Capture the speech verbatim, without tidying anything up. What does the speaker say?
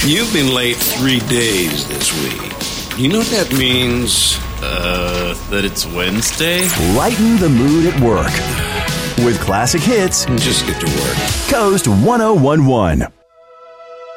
You've been late three days this week. You know what that means? Uh, that it's Wednesday? Lighten the mood at work with classic hits. Just get to work. Coast one oh one one.